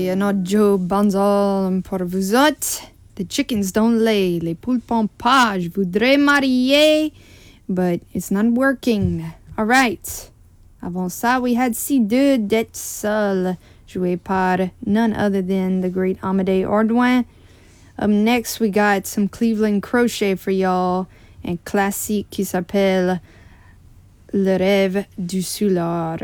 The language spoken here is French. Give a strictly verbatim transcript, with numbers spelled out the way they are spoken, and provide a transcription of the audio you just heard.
Et un autre Joe Banzol pour vous autres. The chickens don't lay, les poules pondent pas. Je voudrais marier, but it's not working. All right. Avant ça, we had C deux d'être seul, joué par none other than the great Amédée Ordouin. Up next, we got some Cleveland Crochet for y'all, un classique qui s'appelle Le rêve du soulard.